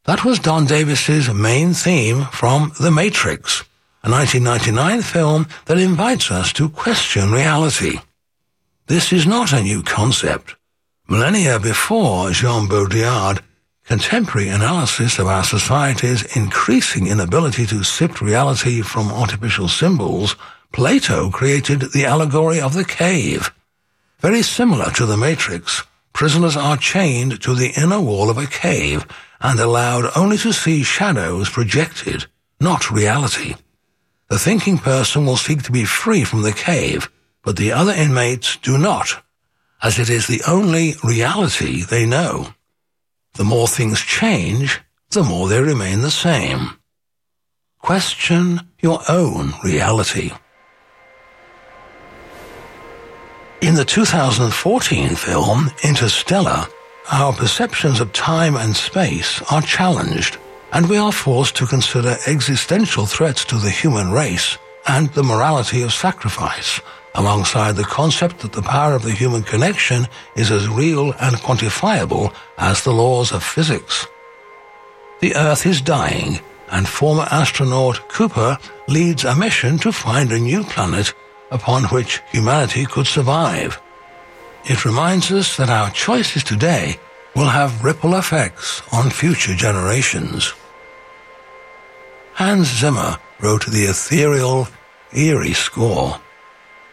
That was Don Davis's main theme from The Matrix, a 1999 film that invites us to question reality. This is not a new concept. Millennia before Jean Baudrillard, contemporary analysis of our society's increasing inability to sift reality from artificial symbols, Plato created the allegory of the cave. Very similar to The Matrix, prisoners are chained to the inner wall of a cave and allowed only to see shadows projected, not reality. The thinking person will seek to be free from the cave, but the other inmates do not, as it is the only reality they know. The more things change, the more they remain the same. Question your own reality. In the 2014 film Interstellar, our perceptions of time and space are challenged, and we are forced to consider existential threats to the human race and the morality of sacrifice, alongside the concept that the power of the human connection is as real and quantifiable as the laws of physics. The Earth is dying, and former astronaut Cooper leads a mission to find a new planet upon which humanity could survive. It reminds us that our choices today will have ripple effects on future generations. Hans Zimmer wrote the ethereal, eerie score.